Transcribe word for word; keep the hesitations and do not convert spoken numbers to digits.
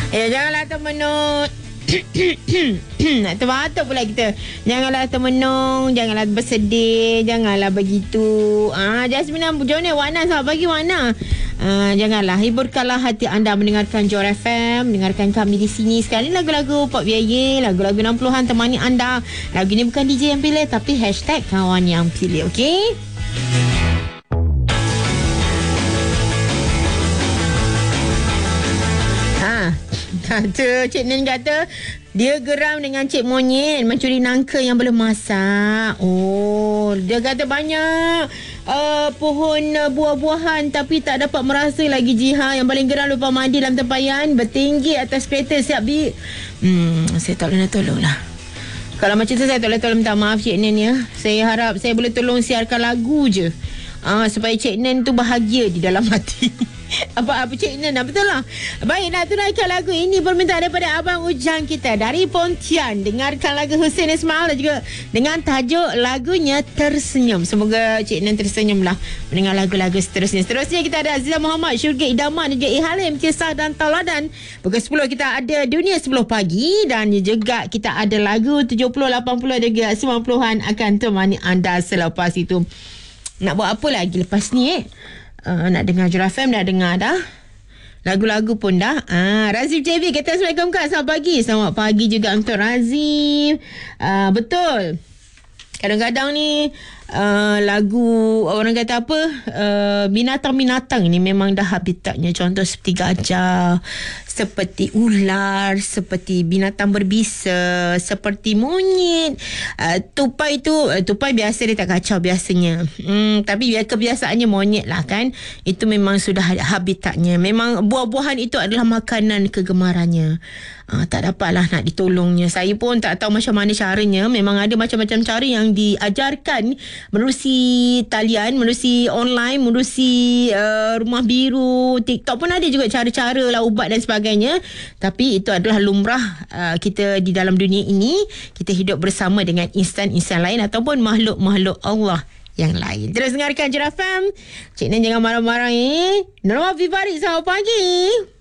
Eh, janganlah termenung. Nak terbatuk pula kita. Janganlah termenung, janganlah bersedih, janganlah begitu. Ah, Jasmine Johnny, Wana selamat pagi Wana. Ah, janganlah, hiburkanlah hati anda mendengarkan Johor F M, mendengarkan kami di sini. Sekarang ni lagu-lagu pop biaya, lagu-lagu enam puluhan temani anda. Lagu ni bukan D J yang pilih, tapi hashtag kawan yang pilih, okey? Ha, kata Cik Nen kata dia geram dengan Cik Monyet mencuri nangka yang belum masak. Oh, dia kata banyak uh, pohon uh, buah-buahan tapi tak dapat merasa lagi Jiha. Yang paling geram lupa mandi dalam tempayan, bertinggi atas kereta siap bi. Hmm, saya tak boleh nak tolong lah. Kalau macam tu saya tak boleh tolong, minta maaf Cik Nen ya. Saya harap saya boleh tolong siarkan lagu je. Ah, supaya Cik Nen tu bahagia di dalam hati. Apa apa Cik Nen, betul lah. Baik, nak tunaikan lagu ini permintaan daripada Abang Ujang kita dari Pontian. Dengarkan lagu Hussein Ismail dan juga dengan tajuk lagunya Tersenyum. Semoga Cik Nen tersenyum lah mendengar lagu-lagu seterusnya. Seterusnya kita ada Aziza Muhammad, Syurga Idaman dan juga Ihalim, Kisah dan Tauladan. Pukul sepuluh kita ada Dunia sepuluh pagi dan juga kita ada lagu tujuh puluh, lapan puluh dan juga sembilan puluhan akan temani anda selepas itu. Nak buat apa lagi lepas ni eh? Uh, nak dengar Johor F M, dah dengar dah. Lagu-lagu pun dah. Ah, Razif J B kata Assalamualaikum Kak. Selamat pagi. Selamat pagi juga untuk Razif. Uh, betul. Kadang-kadang ni uh, lagu orang kata apa, uh, binatang-binatang ni memang dah habitatnya. Contoh seperti gajah, seperti ular, seperti binatang berbisa, seperti monyet. Uh, tupai tu, uh, tupai biasa dia tak kacau biasanya. Hmm, tapi biar kebiasaannya monyet lah kan. Itu memang sudah habitatnya. Memang buah-buahan itu adalah makanan kegemarannya. Uh, tak dapatlah nak ditolongnya. Saya pun tak tahu macam mana caranya. Memang ada macam-macam cara yang diajarkan menerusi talian, menerusi online, menerusi uh, rumah biru, TikTok pun ada juga cara-cara lah, ubat dan sebagainya. Tapi itu adalah lumrah uh, kita di dalam dunia ini. Kita hidup bersama dengan insan-insan lain ataupun makhluk-makhluk Allah yang lain. Terus dengarkan Johor F M. Cik Nen jangan marah-marah eh. Norma Vivarik, selamat pagi.